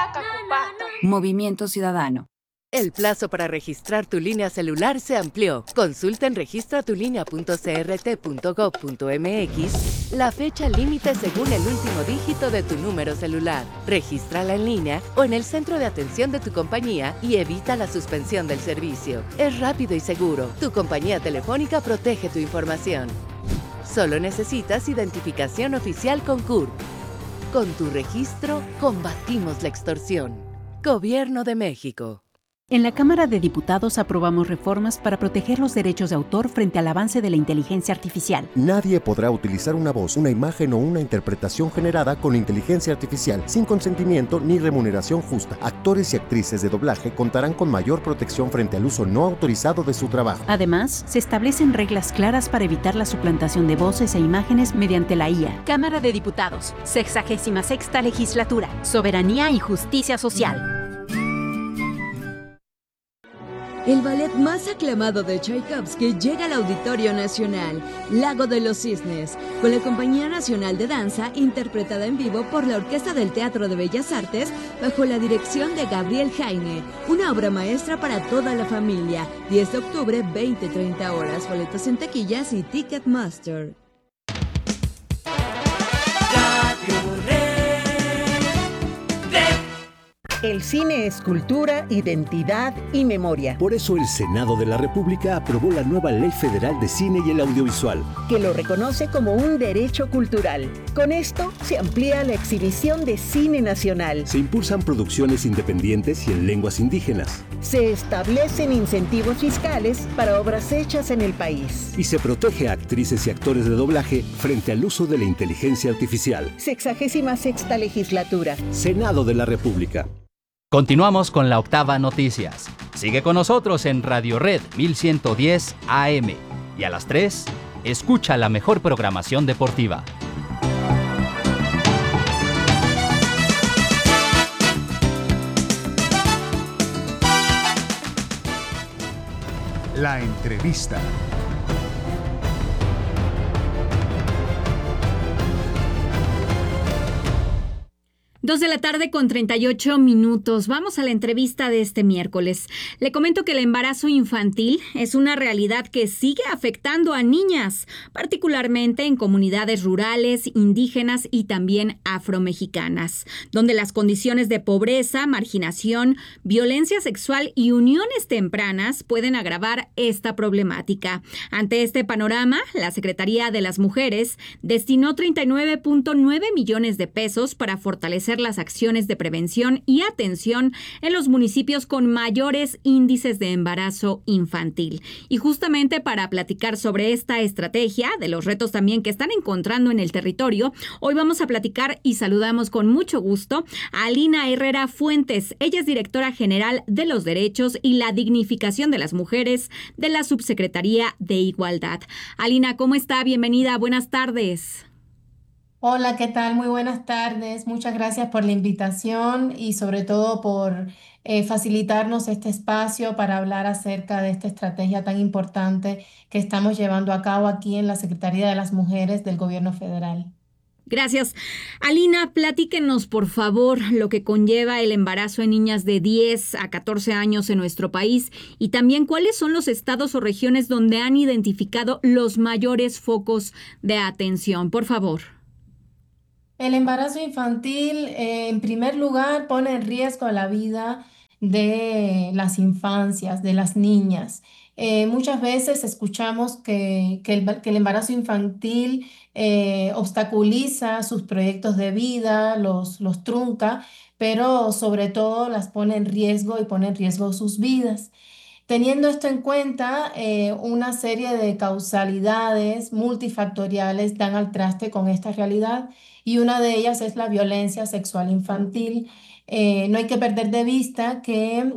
Movimiento Ciudadano. El plazo para registrar tu línea celular se amplió. Consulta en registratulínea.crt.gov.mx la fecha límite según el último dígito de tu número celular. Regístrala en línea o en el centro de atención de tu compañía y evita la suspensión del servicio. Es rápido y seguro. Tu compañía telefónica protege tu información. Solo necesitas identificación oficial con CURP. Con tu registro, combatimos la extorsión. Gobierno de México. En la Cámara de Diputados aprobamos reformas para proteger los derechos de autor frente al avance de la inteligencia artificial. Nadie podrá utilizar una voz, una imagen o una interpretación generada con inteligencia artificial sin consentimiento ni remuneración justa. Actores y actrices de doblaje contarán con mayor protección frente al uso no autorizado de su trabajo. Además, se establecen reglas claras para evitar la suplantación de voces e imágenes mediante la IA. Cámara de Diputados, 66ª Legislatura, Soberanía y Justicia Social. El ballet más aclamado de Tchaikovsky llega al Auditorio Nacional, Lago de los Cisnes, con la Compañía Nacional de Danza, interpretada en vivo por la Orquesta del Teatro de Bellas Artes, bajo la dirección de Gabriel Jaime. Una obra maestra para toda la familia. 10 de octubre, 20-30 horas. Boletos en taquillas y Ticketmaster. El cine es cultura, identidad y memoria. Por eso el Senado de la República aprobó la nueva Ley Federal de Cine y el Audiovisual, que lo reconoce como un derecho cultural. Con esto se amplía la exhibición de cine nacional. se impulsan producciones independientes y en lenguas indígenas, Se establecen incentivos fiscales para obras hechas en el país. y se protege a actrices y actores de doblaje frente al uso de la inteligencia artificial. 66ª Legislatura. Senado de la República. Continuamos con la octava noticias. Sigue con nosotros en Radio Red 1110 AM. Y a las 3, escucha la mejor programación deportiva. La entrevista. 2:38 p.m. Vamos a la entrevista de este miércoles. Le comento que el embarazo infantil es una realidad que sigue afectando a niñas, particularmente en comunidades rurales, indígenas y también afromexicanas, donde las condiciones de pobreza, marginación, violencia sexual y uniones tempranas pueden agravar esta problemática. Ante este panorama, la Secretaría de las Mujeres destinó 39.9 millones de pesos para fortalecer las acciones de prevención y atención en los municipios con mayores índices de embarazo infantil. Y justamente para platicar sobre esta estrategia, de los retos también que están encontrando en el territorio, hoy vamos a platicar y saludamos con mucho gusto a Alina Herrera Fuentes. Ella es directora general de los derechos y la dignificación de las mujeres de la Subsecretaría de Igualdad. Alina, ¿cómo está? Bienvenida, buenas tardes. Hola, ¿qué tal? Muy buenas tardes. Muchas gracias por la invitación y sobre todo por facilitarnos este espacio para hablar acerca de esta estrategia tan importante que estamos llevando a cabo aquí en la Secretaría de las Mujeres del Gobierno Federal. Gracias. Alina, platíquenos, por favor, lo que conlleva el embarazo en niñas de 10 a 14 años en nuestro país y también cuáles son los estados o regiones donde han identificado los mayores focos de atención. Por favor. El embarazo infantil, en primer lugar, pone en riesgo la vida de las infancias, de las niñas. Muchas veces escuchamos que el embarazo infantil obstaculiza sus proyectos de vida, los trunca, pero sobre todo las pone en riesgo y pone en riesgo sus vidas. Teniendo esto en cuenta, una serie de causalidades multifactoriales dan al traste con esta realidad y una de ellas es la violencia sexual infantil. No hay que perder de vista que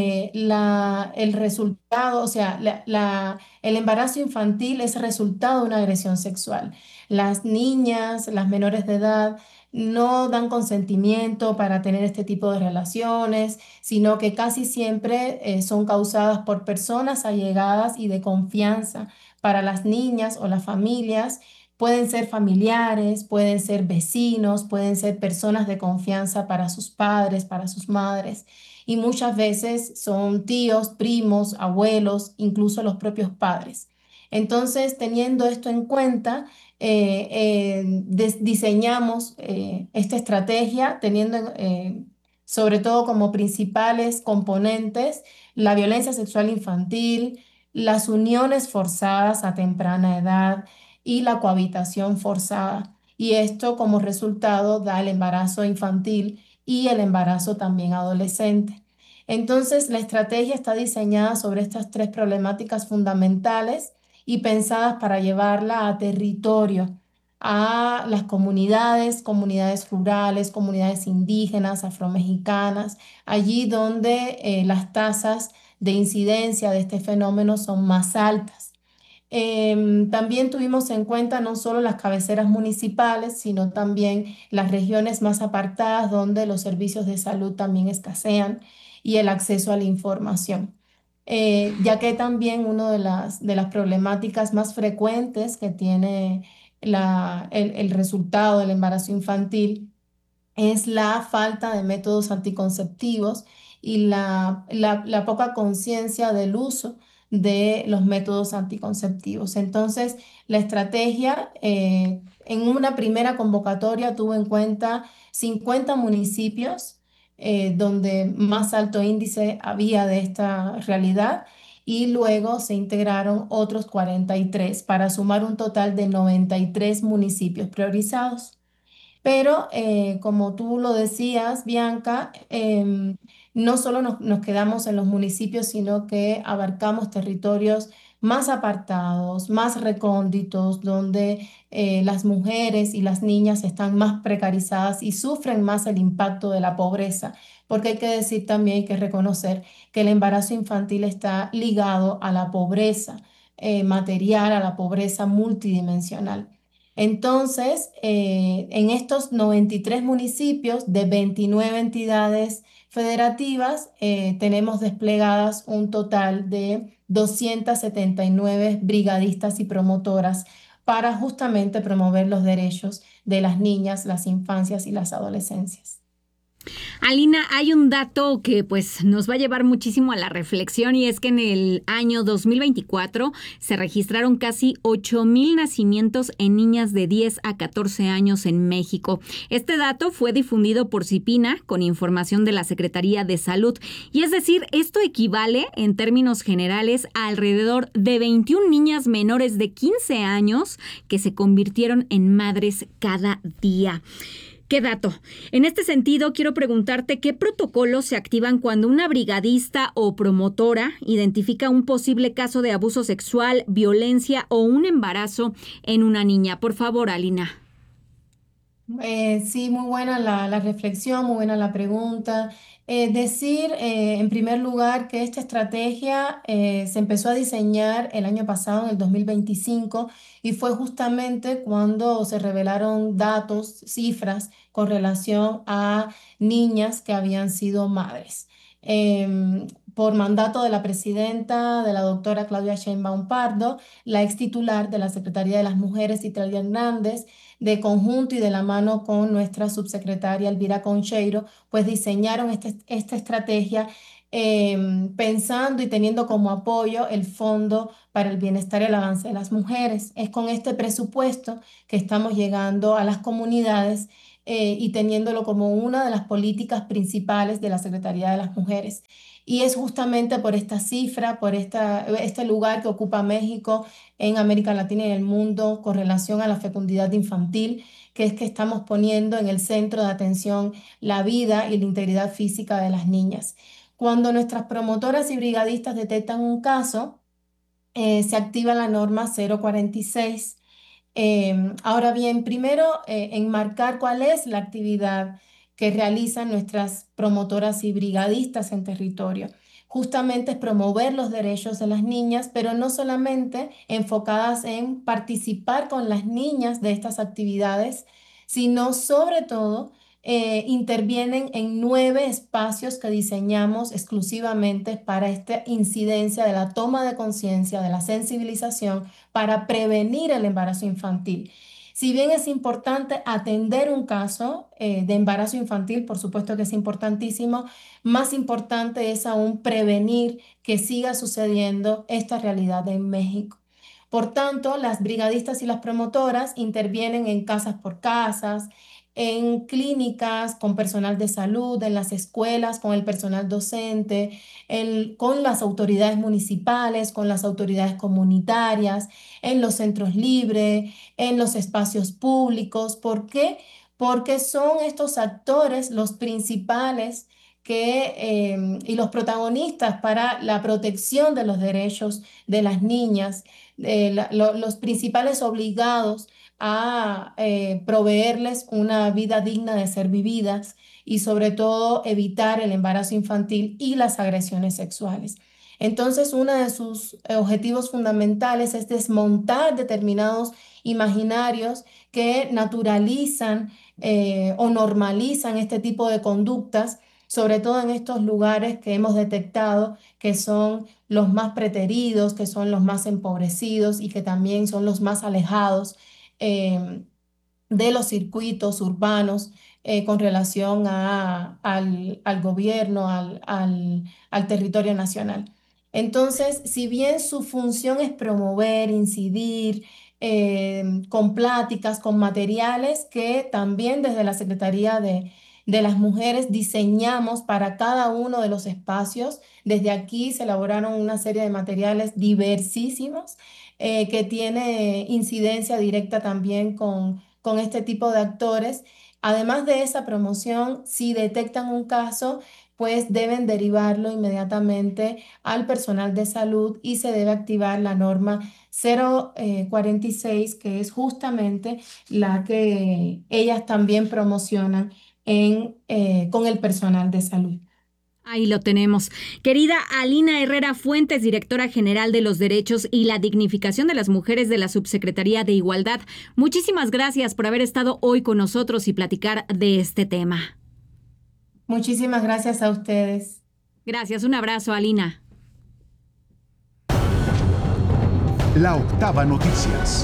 el resultado, o sea, el embarazo infantil es resultado de una agresión sexual. Las niñas, las menores de edad, no dan consentimiento para tener este tipo de relaciones, sino que casi siempre son causadas por personas allegadas y de confianza para las niñas o las familias Pueden ser familiares, pueden ser vecinos, pueden ser personas de confianza para sus padres, para sus madres. Y muchas veces son tíos, primos, abuelos, incluso los propios padres. Entonces, teniendo esto en cuenta, diseñamos esta estrategia teniendo sobre todo como principales componentes la violencia sexual infantil, las uniones forzadas a temprana edad y la cohabitación forzada. Y esto como resultado da el embarazo infantil y el embarazo también adolescente. Entonces, la estrategia está diseñada sobre estas tres problemáticas fundamentales y pensadas para llevarla a territorio, a las comunidades, comunidades rurales, comunidades indígenas, afromexicanas, allí donde las tasas de incidencia de este fenómeno son más altas. También tuvimos en cuenta no solo las cabeceras municipales, sino también las regiones más apartadas donde los servicios de salud también escasean y el acceso a la información. Ya que también una de las problemáticas más frecuentes que tiene el resultado del embarazo infantil es la falta de métodos anticonceptivos y la poca conciencia del uso de los métodos anticonceptivos. Entonces, la estrategia en una primera convocatoria tuvo en cuenta 50 municipios donde más alto índice había de esta realidad y luego se integraron otros 43 para sumar un total de 93 municipios priorizados. Pero como tú lo decías, Bianca, no solo nos quedamos en los municipios, sino que abarcamos territorios más apartados, más recónditos, donde las mujeres y las niñas están más precarizadas y sufren más el impacto de la pobreza, porque hay que decir también, hay que reconocer que el embarazo infantil está ligado a la pobreza material, a la pobreza multidimensional. Entonces, en estos 93 municipios de 29 entidades federativas, tenemos desplegadas un total de 279 brigadistas y promotoras para justamente promover los derechos de las niñas, las infancias y las adolescencias. Alina, hay un dato que pues nos va a llevar muchísimo a la reflexión y es que en el año 2024 se registraron casi 8,000 nacimientos en niñas de 10 a 14 años en México. Este dato fue difundido por CIPINA con información de la Secretaría de Salud y es decir, esto equivale en términos generales a alrededor de 21 niñas menores de 15 años que se convirtieron en madres cada día. ¿Qué dato? En este sentido, quiero preguntarte qué protocolos se activan cuando una brigadista o promotora identifica un posible caso de abuso sexual, violencia o un embarazo en una niña. Por favor, Alina. Sí, muy buena la reflexión, muy buena la pregunta. Decir, en primer lugar, que esta estrategia se empezó a diseñar el año pasado, en el 2025, y fue justamente cuando se revelaron datos, cifras con relación a niñas que habían sido madres. Por mandato de la presidenta, de la doctora Claudia Sheinbaum Pardo, la ex titular de la Secretaría de las Mujeres, Italia Hernández, de conjunto y de la mano con nuestra subsecretaria Elvira Concheiro, pues diseñaron esta estrategia pensando y teniendo como apoyo el Fondo para el Bienestar y el Avance de las Mujeres. Es con este presupuesto que estamos llegando a las comunidades y teniéndolo como una de las políticas principales de la Secretaría de las Mujeres. Y es justamente por esta cifra, por este lugar que ocupa México en América Latina y en el mundo con relación a la fecundidad infantil, que es que estamos poniendo en el centro de atención la vida y la integridad física de las niñas. Cuando nuestras promotoras y brigadistas detectan un caso, se activa la norma 046. Ahora bien, primero enmarcar cuál es la actividad que realizan nuestras promotoras y brigadistas en territorio. Justamente es promover los derechos de las niñas, pero no solamente enfocadas en participar con las niñas de estas actividades, sino sobre todo intervienen en 9 espacios que diseñamos exclusivamente para esta incidencia de la toma de conciencia, de la sensibilización, para prevenir el embarazo infantil. Si bien es importante atender un caso de embarazo infantil, por supuesto que es importantísimo, más importante es aún prevenir que siga sucediendo esta realidad en México. Por tanto, las brigadistas y las promotoras intervienen en casas por casas, en clínicas con personal de salud, en las escuelas con el personal docente, con las autoridades municipales, con las autoridades comunitarias, en los centros libres, en los espacios públicos. ¿Por qué? Porque son estos actores los principales y los protagonistas para la protección de los derechos de las niñas, los principales obligados a proveerles una vida digna de ser vividas y sobre todo evitar el embarazo infantil y las agresiones sexuales. Entonces, uno de sus objetivos fundamentales es desmontar determinados imaginarios que naturalizan o normalizan este tipo de conductas, sobre todo en estos lugares que hemos detectado que son los más preteridos, que son los más empobrecidos y que también son los más alejados eh, de los circuitos urbanos con relación al gobierno, al territorio nacional. Entonces, si bien su función es promover, incidir con pláticas, con materiales que también desde la Secretaría de las Mujeres diseñamos para cada uno de los espacios. Desde aquí se elaboraron una serie de materiales diversísimos que tiene incidencia directa también con este tipo de actores. Además de esa promoción, si detectan un caso, pues deben derivarlo inmediatamente al personal de salud y se debe activar la norma 046, que es justamente la que ellas también promocionan con el personal de salud. Ahí lo tenemos. Querida Alina Herrera Fuentes, directora general de los Derechos y la Dignificación de las Mujeres de la Subsecretaría de Igualdad, muchísimas gracias por haber estado hoy con nosotros y platicar de este tema. Muchísimas gracias a ustedes. Gracias, un abrazo, Alina. La Octava Noticias.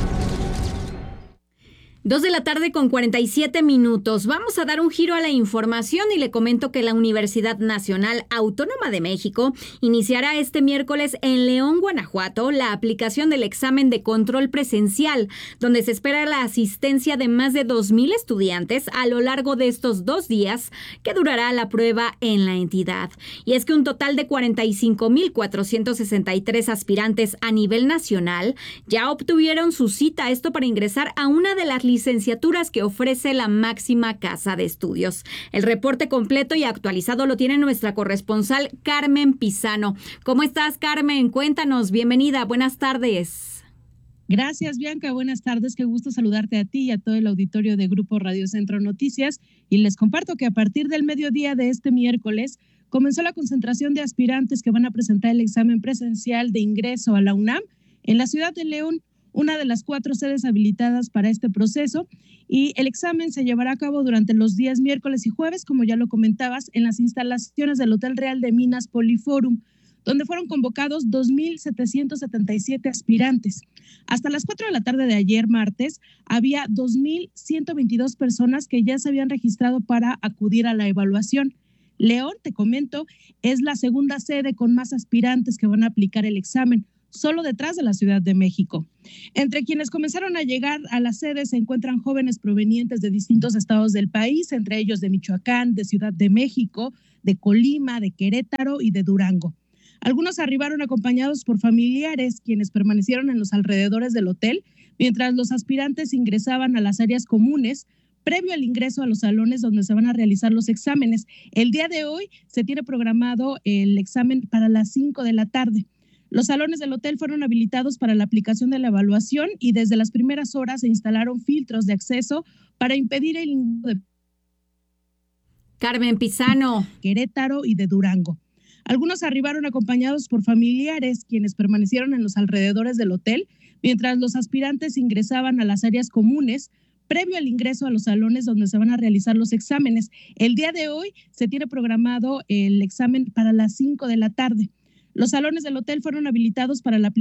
2:47 p.m. Vamos a dar un giro a la información y le comento que la Universidad Nacional Autónoma de México iniciará este miércoles en León, Guanajuato, la aplicación del examen de control presencial, donde se espera la asistencia de más de 2,000 estudiantes a lo largo de estos 2 días que durará la prueba en la entidad. Y es que un total de 45,463 aspirantes a nivel nacional ya obtuvieron su cita, esto para ingresar a una de las licenciaturas que ofrece la máxima casa de estudios. El reporte completo y actualizado lo tiene nuestra corresponsal Carmen Pizano. ¿Cómo estás, Carmen? Cuéntanos. Bienvenida. Buenas tardes. Gracias, Bianca. Buenas tardes. Qué gusto saludarte a ti y a todo el auditorio de Grupo Radio Centro Noticias. Y les comparto que a partir del mediodía de este miércoles comenzó la concentración de aspirantes que van a presentar el examen presencial de ingreso a la UNAM en la ciudad de León, una de las 4 sedes habilitadas para este proceso, y el examen se llevará a cabo durante los días miércoles y jueves, como ya lo comentabas, en las instalaciones del Hotel Real de Minas Poliforum, donde fueron convocados 2,777 aspirantes. Hasta las 4 de la tarde de ayer, martes, había 2,122 personas que ya se habían registrado para acudir a la evaluación. León, te comento, es la segunda sede con más aspirantes que van a aplicar el examen, solo detrás de la Ciudad de México. Entre quienes comenzaron a llegar a la sede se encuentran jóvenes provenientes de distintos estados del país, entre ellos de Michoacán, de Ciudad de México, de Colima, de Querétaro y de Durango. Algunos arribaron acompañados por familiares, quienes permanecieron en los alrededores del hotel, mientras los aspirantes ingresaban a las áreas comunes, previo al ingreso a los salones donde se van a realizar los exámenes. El día de hoy se tiene programado el examen para las 5 de la tarde. Los salones del hotel fueron habilitados para la aplicación de la evaluación y desde las primeras horas se instalaron filtros de acceso para impedir el ingreso de Carmen Pizano, Querétaro y de Durango. Algunos arribaron acompañados por familiares, quienes permanecieron en los alrededores del hotel, mientras los aspirantes ingresaban a las áreas comunes, previo al ingreso a los salones donde se van a realizar los exámenes. El día de hoy se tiene programado el examen para las 5 de la tarde. Los salones del hotel fueron habilitados para la aplicación